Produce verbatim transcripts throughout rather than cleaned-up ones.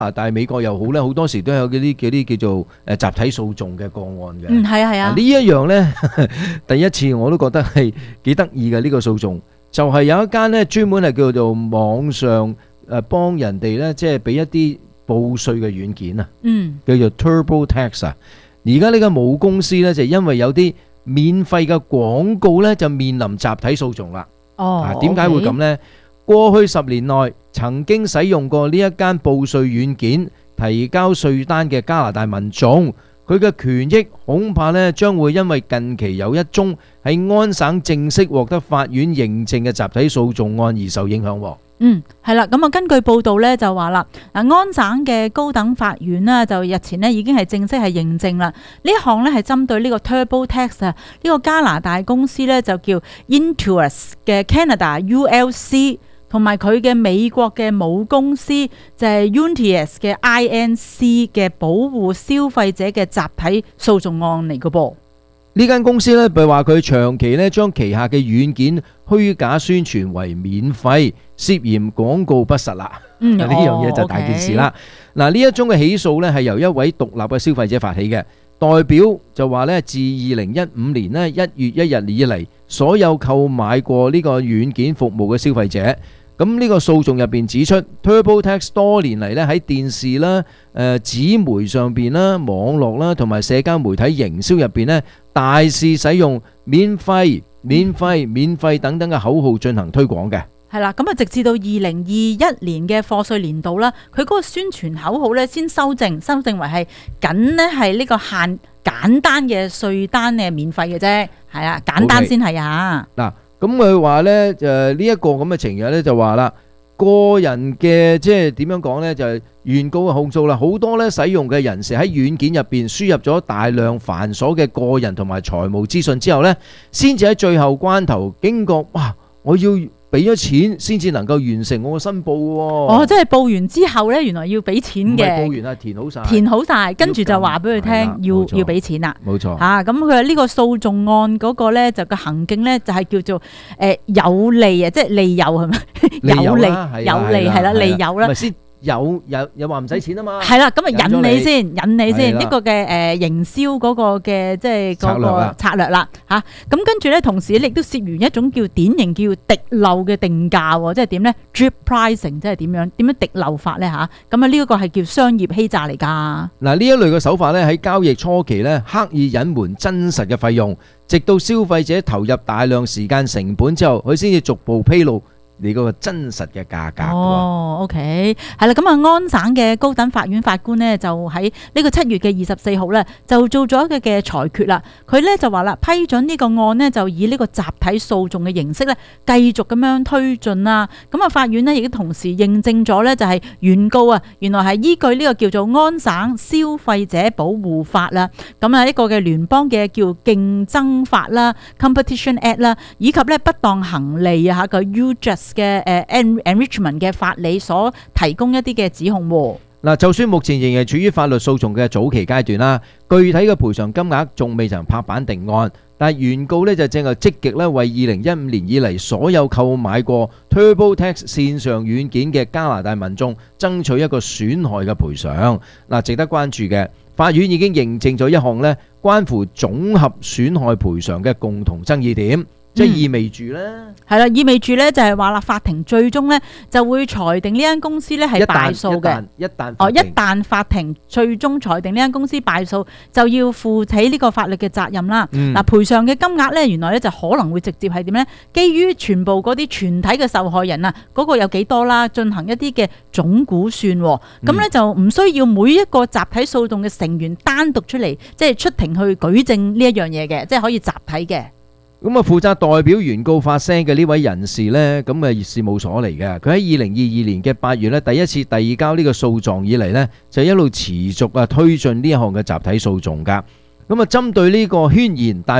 啊，但係美國又好咧，好多時都有嗰啲嗰啲叫做誒集體訴訟嘅個案嘅。 嗯，係啊係啊。 呢一樣咧，第一次我都覺得係幾得意嘅呢個訴訟，就係有一間咧專門係叫做網上誒幫人哋咧，即係俾一啲報稅嘅軟件啊， 嗯， 叫做 TurboTax 啊。而家呢個母公司咧就因為有啲免費嘅廣告咧，就面臨集體訴訟啦。 哦， 啊，點解會咁呢？過去十年內曾經使用過呢一間報稅軟件提交稅單嘅加拿大民眾，佢嘅權益恐怕咧將會因為近期有一宗喺安省正式獲得法院認證嘅集體訴訟案而受影響。 嗯，係啦，咁啊，根據報道咧就話啦，嗱，安省嘅高等法院呢，就日前呢已經係正式係認證啦。呢一項咧係針對呢個 TurboTax 啊，呢個加拿大公司咧就叫 Intuos 嘅 Canada U L C， 同埋佢嘅美國嘅母公司就係 Untius 嘅 I N C 嘅保護消費者嘅集體訴訟案嚟嘅噃。 呢間公司咧，譬如話佢長期咧將旗下嘅軟件虛假宣傳為免費，涉嫌廣告不實啦。 嗯， 呢樣嘢就大件事啦。嗱，呢一宗嘅起訴咧係由一位獨立嘅消費者發起嘅，代表就話咧自二零一五年咧一月一日以嚟，所有購買過呢個軟件服務嘅消費者。咁呢個訴訟入邊指出 ，TurboTax 多年嚟咧喺電視啦、誒紙媒上邊啦、網絡啦同埋社交媒體營銷入邊咧，大肆使用免費、免費、免費等等嘅口號進行推廣嘅。 係啦，咁啊，直至到二零二一年嘅課稅年度啦，佢嗰個宣傳口號咧先修正，修正為係僅咧係呢個限簡單嘅稅單嘅免費嘅啫，係啊，簡單先係啊。 嗱。咁佢話咧，誒呢一個咁嘅情形咧，就話啦，個人嘅即係點樣講咧，就係原告嘅控訴啦。好多咧使用嘅人士喺軟件入邊輸入咗大量繁瑣嘅個人同埋財務資訊之後咧，先至喺最後關頭驚覺，哇！我要俾咗錢先至能夠完成我嘅申報喎。 哦，即係報完之後咧，原來要俾錢嘅。唔係報完啊，填好晒。填好晒，跟住就話俾佢聽，要要俾錢啦。 冇錯。 嚇，咁佢話呢個訴訟案嗰個咧，就個行徑咧，就係叫做誒有利啊，即係利誘係咪？有利有利係啦，利誘啦。 咪先有有有話唔使錢啊嘛。 係啦，咁啊引你先，引你先呢個嘅誒營銷嗰個嘅即係嗰個策略啦嚇。咁跟住咧，同時亦都涉嫌一種叫典型叫滴漏嘅定價喎，即係點咧 ？drip pricing 即係點樣？點樣滴漏法咧嚇？咁啊呢一個係叫商業欺詐嚟㗎。嗱， 呢一類嘅手法咧喺交易初期咧刻意隱瞞真實嘅費用，直到消費者投入大量時間成本之後，佢先至逐步披露你嗰個真實嘅價格。 哦 ，OK， 係啦，咁啊，安省嘅高等法院法官呢，就喺呢個七月嘅二十四號咧，就做咗一個嘅裁決啦。佢咧就話啦，批准呢個案呢，就以呢個集體訴訟嘅形式咧，繼續咁樣推進啦。咁啊，法院呢，亦都同時認證咗咧，就係原告啊，原來係依據呢個叫做安省消費者保護法啦，咁啊一個嘅聯邦嘅叫競爭法啦 （Competition Act） 啦，以及咧不當行利啊嚇個 UJust 嘅誒 enrichment 嘅法理所提供一啲嘅指控。 嗱，就算目前仍然處於法律訴訟嘅早期階段啦，具體嘅賠償金額仲未曾拍板定案，但係原告咧就正係積極咧為二零一五年以嚟所有購買過 TurboTax 線上軟件嘅加拿大民眾爭取一個損害嘅賠償。嗱，值得關注嘅，法院已經認證咗一項咧關乎總合損害賠償嘅共同爭議點。即係意味住咧，係啦， 意味住咧就係話啦，法庭最終咧就會裁定呢間公司咧係敗訴嘅。 一旦哦，一旦法庭最終裁定呢間公司敗訴，就要負起呢個法律嘅責任啦。嗱、嗯，賠償嘅金額咧，原來咧就可能會直接係點咧？基於全部嗰啲全體嘅受害人啊，嗰、嗰個有幾多啦，進行一啲嘅總估算。咁咧、嗯、就唔需要每一個集體訴訟嘅成員單獨出嚟，即係出庭去舉證呢一樣嘢嘅，即係可以集體嘅。 咁啊，負責代表原告發聲嘅呢位人士呢，咁啊事務所嚟嘅，佢喺二零二二年嘅八月呢，第一次遞交呢個訴狀以嚟呢，就一路持續啊推進呢一項嘅集體訴訟噶。咁啊，針對呢個軒然大波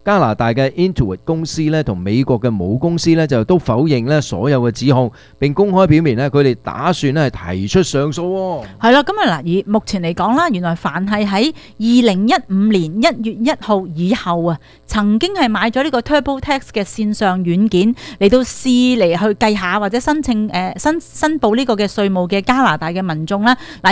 加拿大嘅 Intuit 公司咧同美國嘅母公司咧就都否認咧所有嘅指控，並公開表明咧佢哋打算咧係提出上訴喎。 係啦，咁啊嗱，以目前嚟講啦，原來凡係喺二零一五年一月一號以後啊，曾經係買咗呢個 TurboTax 嘅線上軟件嚟到試嚟去計下或者申請誒申申報呢個嘅稅務嘅加拿大嘅民眾啦，嗱。